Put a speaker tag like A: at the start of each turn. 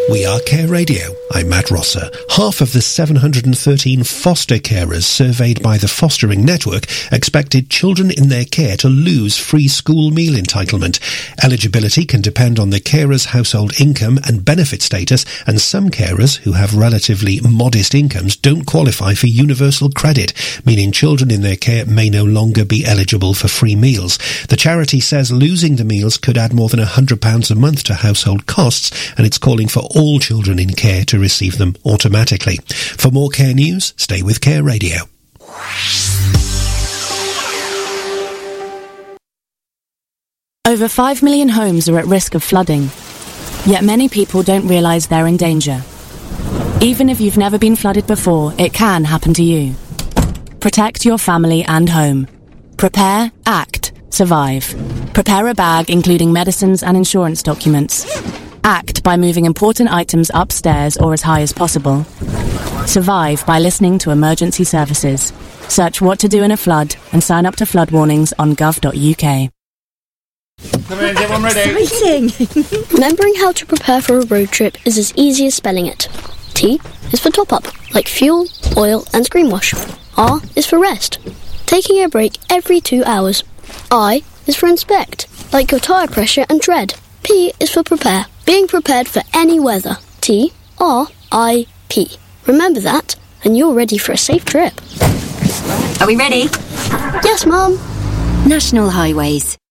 A: We are Care Radio. I'm Matt Rosser. Half of the 713 foster carers surveyed by the Fostering Network expected children in their care to lose free school meal entitlement. Eligibility can depend on the carer's household income and benefit status, and some carers who have relatively modest incomes don't qualify for universal credit, meaning children in their care may no longer be eligible for free meals. The charity says losing the meals could add more than £100 a month to household costs, and it's calling for all children in care to receive them automatically. For more care news, stay with Care Radio.
B: Over 5 million homes are at risk of flooding, yet many people don't realise they're in danger. Even if you've never been flooded before, it can happen to you. Protect your family and home. Prepare, act, survive. Prepare a bag including medicines and insurance documents. Act by moving important items upstairs or as high as possible. Survive by listening to emergency services. Search what to do in a flood and sign up to flood warnings on gov.uk.
C: Come in, everyone ready?
D: Exciting! Remembering how to prepare for a road trip is as easy as spelling it. T is for top up, like fuel, oil and screen wash. R is for rest, taking a break every 2 hours. I is for inspect, like your tyre pressure and tread. P is for prepare, being prepared for any weather. T-R-I-P. Remember that, and you're ready for a safe trip.
E: Are we ready?
D: Yes, Mum.
E: National Highways.